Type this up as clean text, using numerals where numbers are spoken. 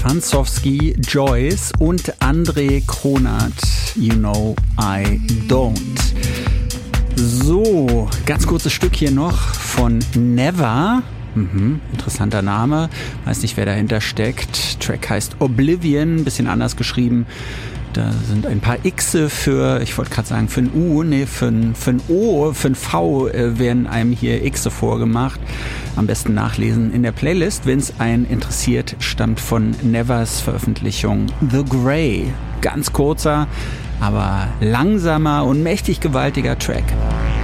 Fansowski, Joyce und André Kronert, You Know I Don't. So, ganz kurzes Stück hier noch von Never. Interessanter Name, weiß nicht, wer dahinter steckt. Track heißt Oblivion, bisschen anders geschrieben. Da sind ein paar Xe für, ich wollte gerade sagen für ein U, nee, für ein O, für ein V werden einem hier Xe vorgemacht. Am besten nachlesen in der Playlist, wenn es einen interessiert, stammt von Nevers Veröffentlichung The Grey. Ganz kurzer, aber langsamer und mächtig gewaltiger Track.